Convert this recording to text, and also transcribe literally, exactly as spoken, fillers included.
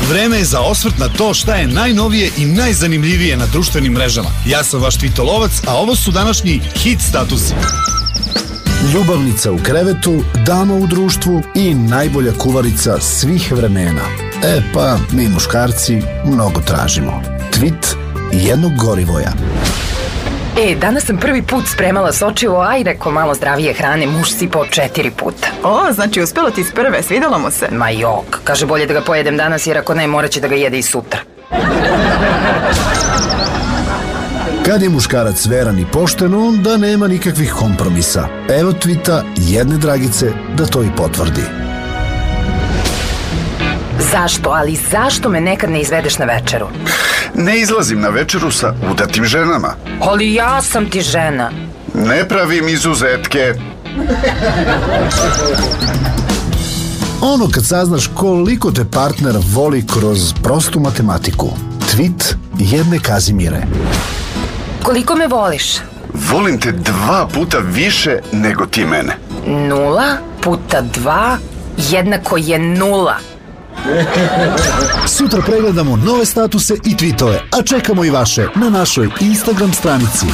Vreme je za osvrt na to šta je najnovije i najzanimljivije na društvenim mrežama. Ja sam vaš Tvitolovac, a ovo su današnji hit statusi. Ljubavnica u krevetu, dama u društvu i najbolja kuvarica svih vremena. E pa, mi muškarci mnogo tražimo. Tvit jednog Gorivoja. E, danas sam prvi put spremala sočivo, a i reko malo zdravije hrane, muž sipao četiri puta. O, znači uspelo ti s prve, svidelo mu se? Ma jok, kaže bolje da ga pojedem danas jer ako ne, morat će da ga jede i sutra. Kad je muškarac veran i pošten, onda nema nikakvih kompromisa. Evo tvita jedne Dragice da to i potvrdi. Zašto, ali zašto me nekad ne izvedeš na večeru? Ne izlazim na večeru sa udatim ženama. Ali ja sam ti žena. Ne pravim izuzetke. Ono kad saznaš koliko te partner voli kroz prostu matematiku. Tvit jedne Kazimire. Koliko me voliš? Volim te dva puta više nego ti mene. Nula puta dva jednako je nula. Sutra pregledamo nove statuse i tweetove, a čekamo i vaše na našoj Instagram stranici.